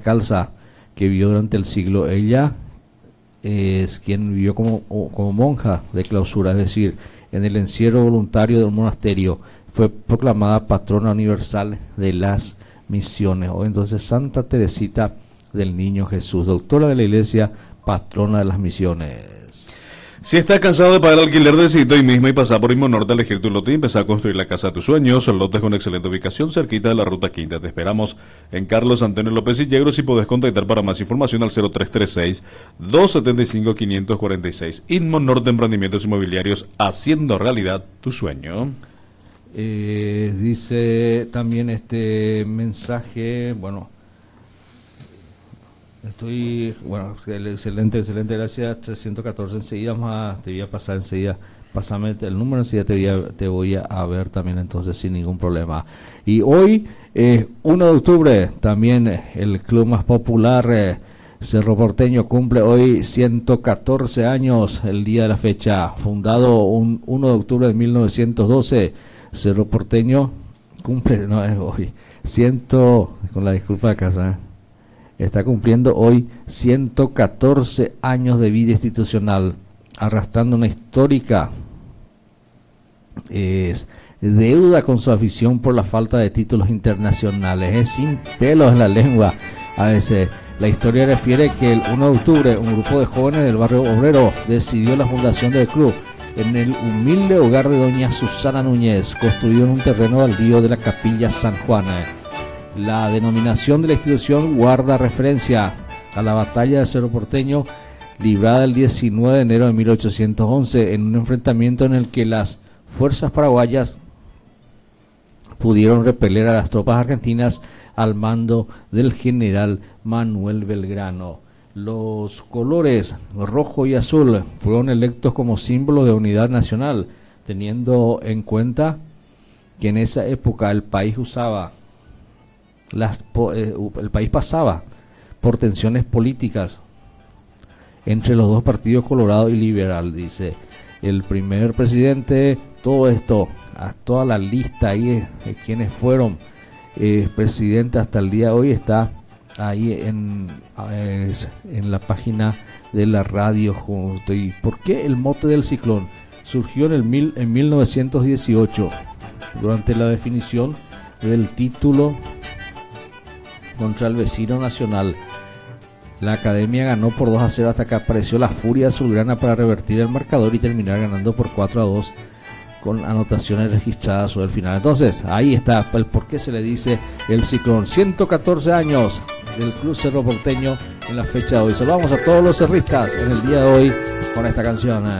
descalza que vivió durante el siglo. Ella es quien vivió como monja de clausura, es decir, en el encierro voluntario de un monasterio. Fue proclamada patrona universal de las misiones. Hoy entonces Santa Teresita del Niño Jesús, doctora de la Iglesia, patrona de las misiones. Si estás cansado de pagar alquiler, decide hoy mismo y pasar por Inmonorte a elegir tu lote y empezar a construir la casa de tus sueños. El lote es con excelente ubicación cerquita de la Ruta Quinta. Te esperamos en Carlos Antonio López y Yegros y podés contactar para más información al 0336-275-546. Inmonorte Emprendimientos Inmobiliarios, haciendo realidad tu sueño. Dice también este mensaje, bueno, excelente, gracias. 314 enseguida, te voy a pasar enseguida, pásame el número, enseguida te voy a ver también entonces sin ningún problema. Y hoy, 1 de octubre, también el club más popular, Cerro Porteño, cumple hoy 114 años, el día de la fecha, fundado un 1 de octubre de 1912, Cerro Porteño cumple, no es hoy, con la disculpa de casa, está cumpliendo hoy 114 años de vida institucional, arrastrando una histórica deuda con su afición por la falta de títulos internacionales. Es sin pelos en la lengua. A veces la historia refiere que el 1 de octubre un grupo de jóvenes del barrio obrero decidió la fundación del club en el humilde hogar de doña Susana Núñez, construido en un terreno baldío de la Capilla San Juan. La denominación de la institución guarda referencia a la batalla de Cerro Porteño, librada el 19 de enero de 1811, en un enfrentamiento en el que las fuerzas paraguayas pudieron repeler a las tropas argentinas al mando del general Manuel Belgrano. Los colores rojo y azul fueron electos como símbolo de unidad nacional, teniendo en cuenta que en esa época el país pasaba por tensiones políticas entre los dos partidos, Colorado y Liberal. Dice el primer presidente, todo esto, a toda la lista ahí de quienes fueron presidentes hasta el día de hoy, está ahí en la página de la radio justo. ¿Y por qué el mote del ciclón? Surgió en 1918 durante la definición del título contra el vecino nacional. La academia ganó por 2-0 hasta que apareció la furia azulgrana para revertir el marcador y terminar ganando por 4-2 con anotaciones registradas sobre el final. Entonces, ahí está el por qué se le dice el ciclón. 114 años del Club Cerro Porteño en la fecha de hoy. Saludamos a todos los cerristas en el día de hoy con esta canción.